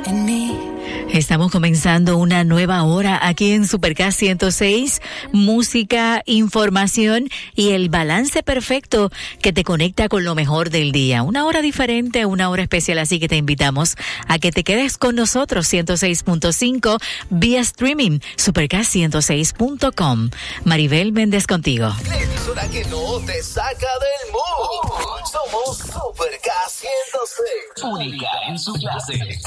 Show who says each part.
Speaker 1: en mí.
Speaker 2: Estamos comenzando una nueva hora aquí en Supercast 106, música, información y el balance perfecto que te conecta con lo mejor del día. Una hora diferente, una hora especial, así que te invitamos a que te quedes con nosotros 106.5 vía streaming, supercast106.com. Maribel Méndez contigo.
Speaker 3: La emisora que no te saca del mood. Somos Supercast 106, única en su clase.